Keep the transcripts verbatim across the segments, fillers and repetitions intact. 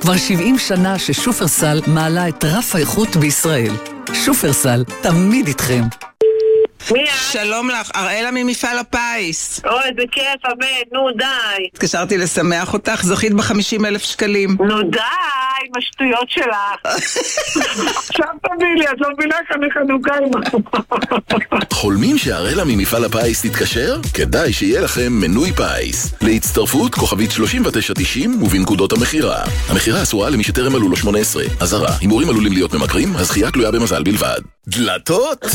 כבר שבעים שנה ששופרסל מעלה את רף האיכות בישראל. שופרסל, תמיד איתכם. שלום לך, אראלה ממפעל הפיס. אוי, זה כיף, אבד, נו די. התקשרתי לשמח אותך, זוכית ב-חמישים אלף שקלים. נו די, עם השטויות שלך. עכשיו תביא לי, את לא מבינה כאן חנוכה עם... חולמים שאראלה ממפעל הפיס תתקשר? כדאי שיהיה לכם מנוי פיס. להצטרפות כוכבית שלושים ותשע תשעים ובנקודות המחירה. המחירה אסורה למי שטרם מלאו לו שמונה עשרה. אזהרה, הימורים עלולים להיות ממכרים, הזכייה תלויה במזל בלבד. דלתות?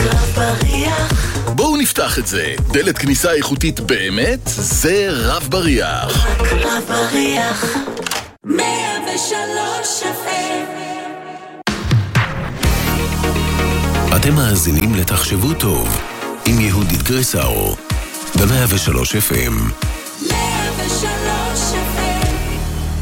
בואו נפתח את זה. דלת כניסה איכותית באמת, זה רב בריח. רב בריח מאה ושלוש אף אם. אתם מאזינים לתחשבו טוב עם יהודית גרסאו ב-מאה ושלוש אף אם. מאה ושלוש אף אם.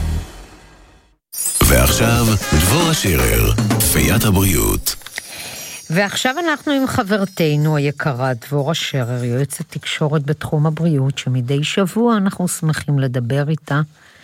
ועכשיו דבורה שירר, פיית הבריאות. ועכשיו אנחנו עם חברתנו היקרה דבורה שרר, יועצת תקשורת בתחום הבריאות, שמדי שבוע אנחנו שמחים לדבר איתה,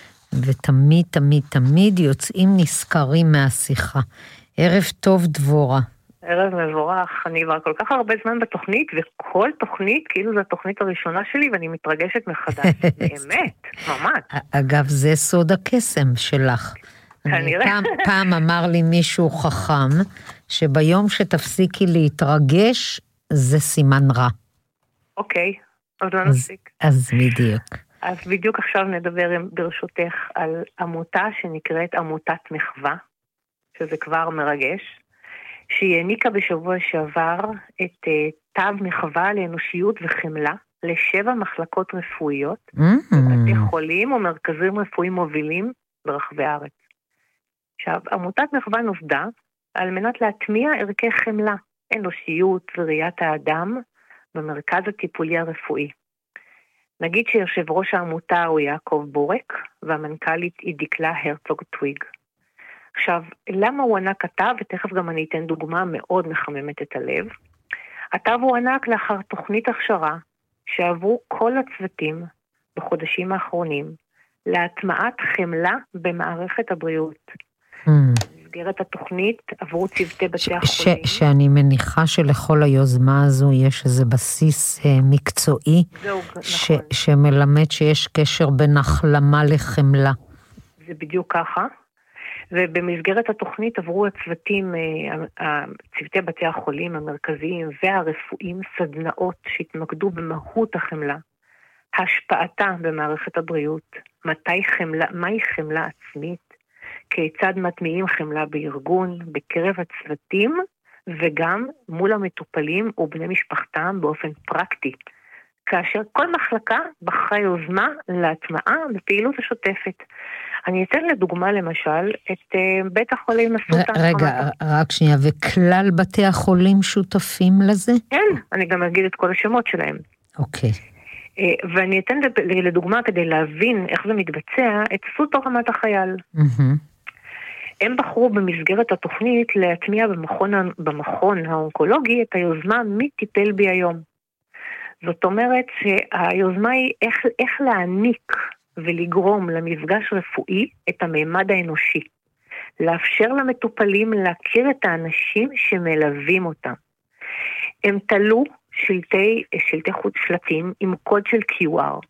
ותמיד תמיד תמיד יוצאים נזכרים מהשיחה. ערב טוב דבורה. ערב מבורך, אני כבר כל כך הרבה זמן בתוכנית, וכל תוכנית כאילו זו התוכנית הראשונה שלי, ואני מתרגשת מחדש, באמת, ממש. אגב, זה סוד הקסם שלך. כנראה. פעם, פעם אמר לי מישהו חכם, שביום שתפסיקי להתרגש, זה סימן רע. אוקיי, עוד לא נפסיק. אז בדיוק. אז בדיוק עכשיו נדבר ברשותך על עמותה שנקראת עמותת מחווה, שזה כבר מרגש, שהיא העניקה בשבוע שעבר את uh, תו מחווה לאנושיות וחמלה, לשבע מחלקות רפואיות, Mm-hmm. בתי חולים ומרכזים רפואיים מובילים ברחבי הארץ. עכשיו, עמותת מחווה נוסדה על מנת להטמיע ערכי חמלה, אנושיות וראיית האדם במרכז הטיפולי הרפואי. נגיד שיושב ראש העמותה הוא יעקב בורק, והמנכ"לית היא דקלה הרצוג טוויג. עכשיו, למה הוא ענק כתב, ותכף גם אני אתן דוגמה מאוד מחממת את הלב. הכתב הוא ענק לאחר תוכנית הכשרה שעברו כל הצוותים בחודשים האחרונים להטמעת חמלה במערכת הבריאות. Mm. במסגרת התוכנית עברו צוותי בתי ש- החולים. ש- שאני מניחה שלכל היוזמה הזו יש איזה בסיס אה, מקצועי, זהו, ש- נכון. שמלמד שיש קשר בין החלמה לחמלה. זה בדיוק ככה. ובמסגרת התוכנית עברו הצוותים, צוותי בתי החולים המרכזיים והרפואיים סדנאות שהתמקדו במהות החמלה, השפעתה במערכת הבריאות, מתי חמלה, מהי חמלה עצמית, כיצד מטמיעים חמלה בארגון, בקרב הצוותים, וגם מול המטופלים ובני משפחתם באופן פרקטי, כאשר כל מחלקה בחרה יוזמה להטמעה בפעילות השוטפת. אני אתן לדוגמה למשל את uh, בית החולים אסותא. רגע, רק שנייה, וכלל בתי החולים שותפים לזה? כן, אני גם אגיד את כל השמות שלהם. אוקיי. Uh, ואני אתן לדוגמה כדי להבין איך זה מתבצע, את אסותא רמת החייל. Mm-hmm. הם בחרו במסגרת התוכנית להטמיע במכון, במכון האונקולוגי את היוזמה מי טיפל בי היום. זאת אומרת שהיוזמה היא איך, איך להעניק ולגרום למפגש רפואי את הממד האנושי. לאפשר למטופלים להכיר את האנשים שמלווים אותם. הם תלו שלטי, שלטי חוץ שלטים עם קוד של קיו אר,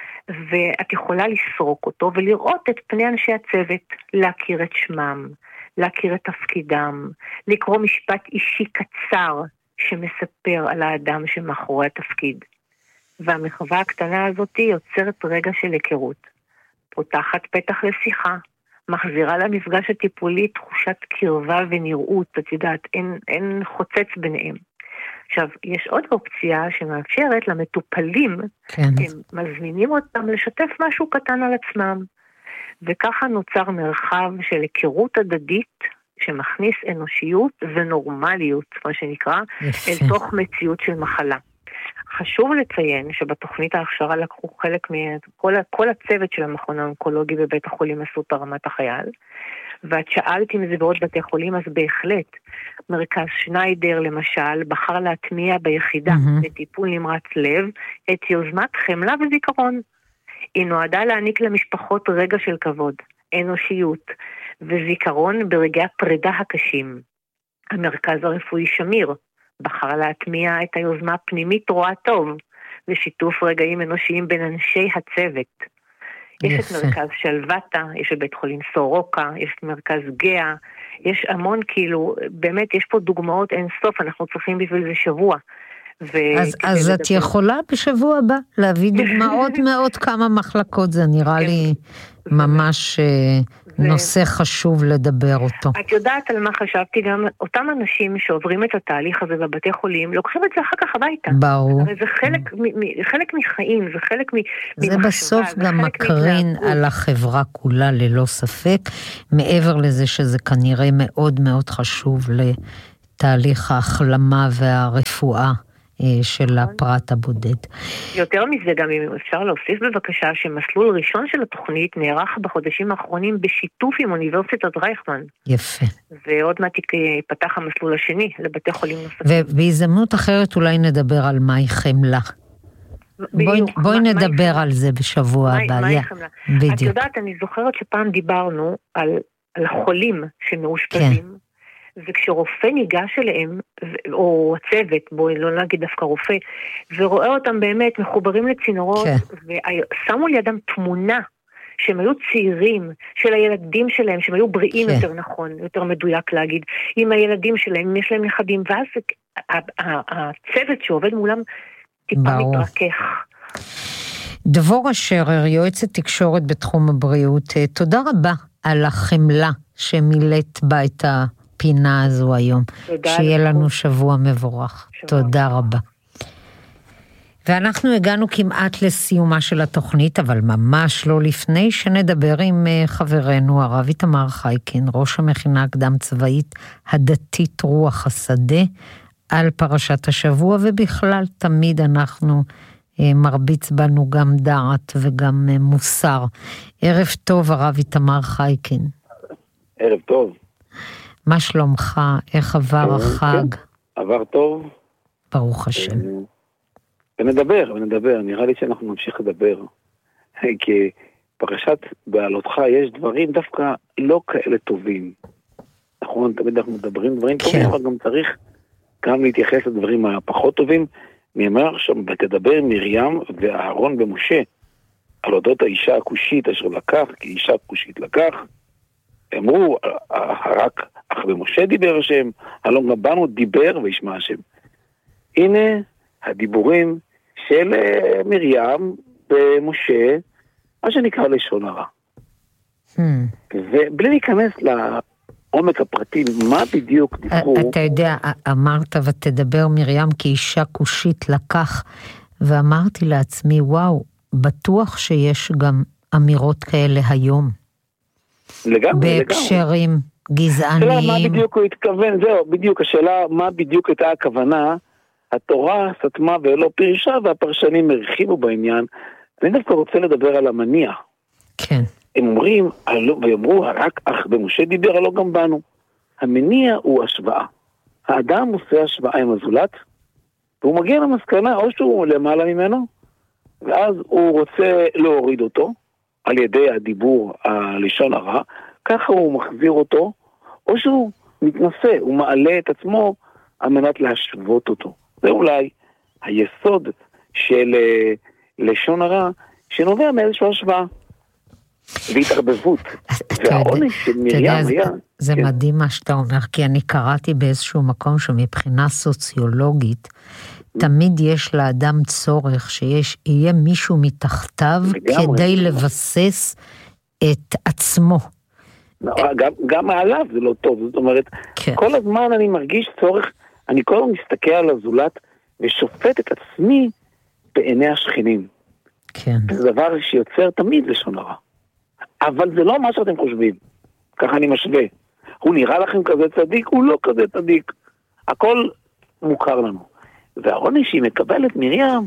ואת יכולה לסרוק אותו ולראות את פני אנשי הצוות, להכיר את שמם, להכיר את תפקידם, לקרוא משפט אישי קצר שמספר על האדם שמאחורי התפקיד. והמחווה הקטנה הזאת יוצרת רגע של היכרות, פותחת פתח לשיחה, מחזירה למפגש הטיפולי תחושת קרבה ונראות, את יודעת, אין, אין חוצץ ביניהם. עכשיו, יש עוד אופציה שמאפשרת למטופלים, כן. הם מזמינים אותם לשתף משהו קטן על עצמם, וככה נוצר מרחב של היכרות הדדית, שמכניס אנושיות ונורמליות, מה שנקרא, יפה. אל תוך מציאות של מחלה. חשוב לציין שבתוכנית ההכשרה לקחו חלק מכל כל הצוות של המכון האונקולוגי בבית החולים אסותא רמת החייל, ואת שאלת אם זה בעוד בתי חולים, אז בהחלט. מרכז שניידר למשל בחר להטמיע ביחידה mm-hmm. לטיפול נמרץ לב את יוזמת חמלה וזיכרון. היא נועדה להעניק למשפחות רגע של כבוד, אנושיות וזיכרון ברגעי הפרידה הקשים. המרכז הרפואי שמיר בחר להטמיע את היוזמה הפנימית רואה טוב, ושיתוף רגעים אנושיים בין אנשי הצוות. יש את מרכז שלוותה, יש את בית חולים סורוקה, יש את מרכז גאה, יש המון כאילו, באמת יש פה דוגמאות אין סוף, אנחנו צריכים בשביל זה שבוע. אז, אז את יכולה בשבוע הבא להביא דוגמאות מעוד כמה מחלקות, זה נראה לי ממש נושא חשוב לדבר אותו. את יודעת על מה חשבתי גם, אותם אנשים שעוברים את התהליך הזה בבתי חולים, לוקחים את זה אחר כך הביתה. ברור. זה חלק, חלק מחיים, זה חלק ממחשבה. זה בסוף גם מקרין על החברה כולה ללא ספק, מעבר לזה שזה כנראה מאוד מאוד חשוב לתהליך ההחלמה והרפואה של הפרט הבודד. יותר מזה גם אם אפשר להוסיף בבקשה שמסלול ראשון של התוכנית נערך בחודשים האחרונים בשיתוף עם אוניברסיטת רייכמן. יפה. ועוד מעט ייפתח המסלול השני לבתי חולים נוספים. ובהזדמנות אחרת אולי נדבר על מהי חמלה. בואי, בואי מה, נדבר מה על זה בשבוע הבא. מהי חמלה? בדיוק. את יודעת, אני זוכרת שפעם דיברנו על, על החולים שמאושפזים, כן. וכשרופא ניגש אליהם, או הצוות, בואי לא נגיד דווקא רופא, ורואה אותם באמת מחוברים לצינורות, ושמו לידם תמונה, שהם היו צעירים, של הילדים שלהם, שהם היו בריאים יותר נכון, יותר מדויק להגיד, עם הילדים שלהם, אם יש להם נכדים, ואז הצוות שעובד מולם טיפה מתרכך. דבורה שרר, יועצת תקשורת בתחום הבריאות, תודה רבה על החמלה שמילאת בה את ה... פינה הזו היום. שיהיה לנו שבוע מבורך. תודה רבה. ואנחנו הגענו כמעט לסיומה של התוכנית, אבל ממש לא לפני שנדבר עם חברנו הרב איתמר חייקין, ראש המכינה הקדם צבאית הדתית רוח השדה, על פרשת השבוע, ובכלל תמיד אנחנו מרביץ בנו גם דעת וגם מוסר. ערב טוב הרב איתמר חייקין. ערב טוב. מה שלומך? איך עבר החג? עבר טוב. ברוך השם. ונדבר, ונדבר. נראה לי שאנחנו נמשיך לדבר. כי פרשת בעלותך יש דברים דווקא לא כאלה טובים. נכון, תמיד אנחנו מדברים דברים טובים, אבל גם צריך גם להתייחס לדברים הפחות טובים. נאמר שם, ותדבר מרים ואהרון ומשה על אודות האישה הכושית אשר לקח, כי אישה כושית לקח. אמרו, רק אך במשה דיבר השם, הלא גם בנו דיבר וישמע השם. הנה הדיבורים של מרים ומשה, מה שנקרא לשון הרע. Hmm. ובלי להיכנס לעומק הפרטי, מה בדיוק דיברו? אתה יודע, אמרת ותדבר מרים כאישה כושית לקח, ואמרתי לעצמי, וואו, בטוח שיש גם אמירות כאלה היום. לגמרי, בהקשרים לגמרי. גזעניים. השאלה מה בדיוק הוא התכוון, זהו, בדיוק, השאלה מה בדיוק הייתה הכוונה, התורה סתמה ולא פירשה, והפרשנים הרחיבו בעניין. אני דווקא רוצה לדבר על המניע. כן. הם אומרים, ויאמרו, רק אך במשה דיבר, הלא גם בנו. המניע הוא השוואה. האדם עושה השוואה עם הזולת, והוא מגיע למסקנה, או שהוא למעלה ממנו, ואז הוא רוצה להוריד אותו, על ידי הדיבור הלשון הרע, ככה הוא מחזיר אותו, או שהוא מתנסה, הוא מעלה את עצמו על מנת להשוות אותו. זה אולי היסוד של לשון הרע, שנובע מאיזושהי השוואה, והתערבבות. והעונש של מרים היה... זה מדהים מה שאתה אומר, כי אני קראתי באיזשהו מקום שמבחינה סוציולוגית, תמיד יש לאדם צורך שיהיה מישהו מתחתיו כדי לבסס את עצמו. גם, גם מעליו זה לא טוב, זאת אומרת, כן. כל הזמן אני מרגיש צורך, אני כל הזמן מסתכל על הזולת ושופט את עצמי בעיני השכנים. כן. זה דבר שיוצר תמיד לשון הרע. אבל זה לא מה שאתם חושבים. ככה אני משווה. הוא נראה לכם כזה צדיק, הוא לא כזה צדיק. הכל מוכר לנו. והעונש שהיא מקבלת מרים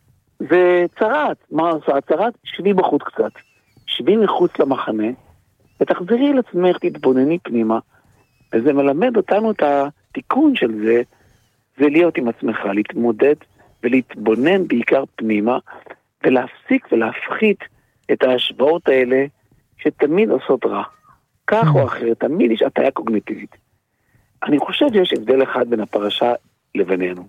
זה צרת. מה עושה? צרת? שבי בחוץ קצת. שבי מחוץ למחנה, ותחזרי על עצמך, תתבונני פנימה. וזה מלמד אותנו את התיקון של זה, זה להיות עם עצמך, להתמודד ולהתבונן בעיקר פנימה, ולהפסיק ולהפחית את ההשוואות האלה שתמיד עושות רע. כך או אחרת, תמיד יש הטעיה קוגניטיבית. אני חושב שיש הבדל אחד בין הפרשה לבינינו.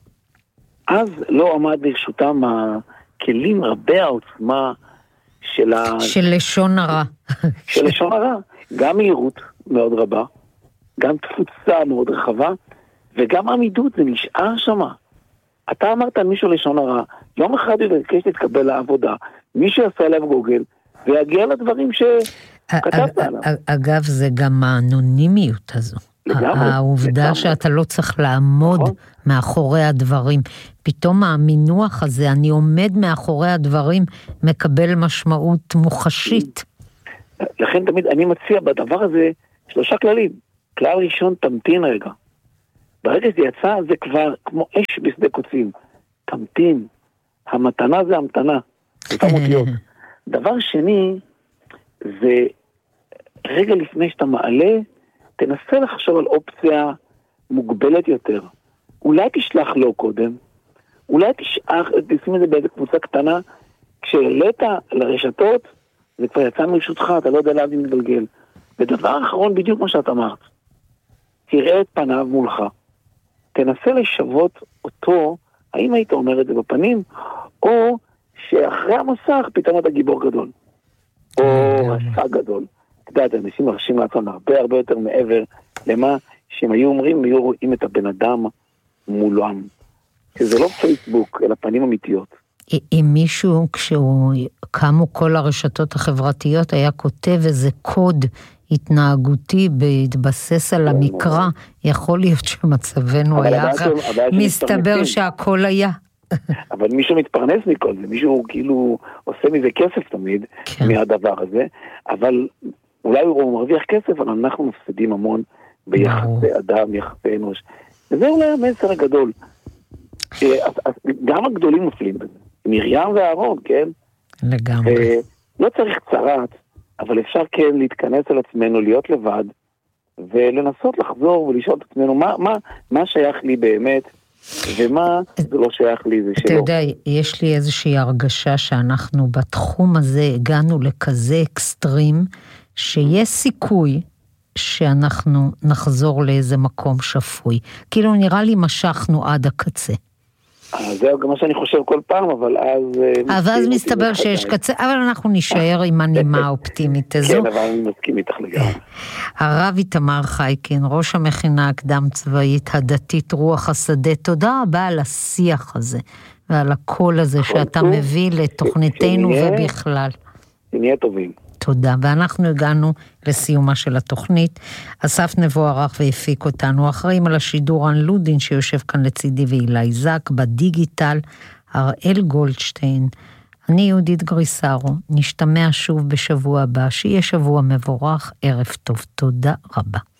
אז לא עמד לרשותם הכלים רבי העוצמה של ה... של לשון הרע. של לשון הרע. גם מהירות מאוד רבה, גם תפוצה מאוד רחבה, וגם עמידות, זה נשאר שמה. אתה אמרת על מישהו לשון הרע, יום אחד הוא יבקש להתקבל לעבודה, מישהו יעשה עליו גוגל, ויגיע לדברים שכתבת עליו. אגב, זה גם האנונימיות הזו. העובדה שאתה לא צריך לעמוד מאחורי הדברים. פתאום המינוח הזה, אני עומד מאחורי הדברים, מקבל משמעות מוחשית. לכן תמיד אני מציע בדבר הזה שלושה כללים. כלל ראשון, תמתין רגע. ברגע שזה יצא, זה כבר כמו אש בשדה קוצים. תמתין. המתנה זה המתנה. דבר שני, זה רגע לפני שאתה מעלה, תנסה לחשוב על אופציה מוגבלת יותר. אולי תשלח לו קודם, אולי תשלח, תשים את זה באיזה קבוצה קטנה, כשהעלית לרשתות, זה כבר יצא מרשותך, אתה לא יודע לאן מתגלגל. ודבר אחרון, בדיוק כמו שאת אמרת, תראה את פניו מולך, תנסה לשוות אותו, האם היית אומר את זה בפנים, או שאחרי המסך פתאום אתה גיבור גדול, או עשה גדול. אתה יודע, אנשים מרשים לעצמם הרבה הרבה יותר מעבר למה שהם היו אומרים, הם היו רואים את הבן אדם מולם. שזה לא פייסבוק, אלא פנים אמיתיות. אם מישהו, כשהוא קמו כל הרשתות החברתיות, היה כותב איזה קוד התנהגותי בהתבסס על המקרא, יכול להיות שמצבנו היה אחר. מסתבר שהכל היה. אבל מישהו מתפרנס מכל זה, מישהו כאילו עושה מזה כסף תמיד, מהדבר הזה, אבל אולי הוא מרוויח כסף, אבל אנחנו מפסידים המון ביחסי אדם, יחסי אנוש. וזה אולי המסר הגדול. גם הגדולים מפלים בזה. מרים ואהרון, כן? לגמרי. לא צריך צרת, אבל אפשר כן להתכנס על עצמנו, להיות לבד, ולנסות לחזור ולשאול את עצמנו, מה, מה, מה שייך לי באמת, ומה זה לא שייך לי, זה שלא. אתה יודע, יש לי איזושהי הרגשה שאנחנו בתחום הזה הגענו לכזה אקסטרים, שיש סיכוי שאנחנו נחזור לאיזה מקום שפוי. כאילו נראה לי משכנו עד הקצה. זה גם מה שאני חושב כל פעם, אבל אז... אבל אז מסתבר שיש קצה, אבל אנחנו נשאר עם הנימה האופטימית הזו. כן, אבל אני מסכים איתך לגמרי. הרב איתמר חייקין, ראש המכינה הקדם צבאית הדתית רוח השדה, תודה רבה על השיח הזה, ועל הקול הזה שאתה מביא לתוכניתנו ובכלל. נהיה טובים. תודה, ואנחנו הגענו לסיומה של התוכנית. אסף נבו ערך והפיק אותנו, אחראים על השידור רן לודין שיושב כאן לצידי ואילי זק, בדיגיטל הראל גולדשטיין. אני יהודית גריסרו, נשתמע שוב בשבוע הבא, שיהיה שבוע מבורך, ערב טוב, תודה רבה.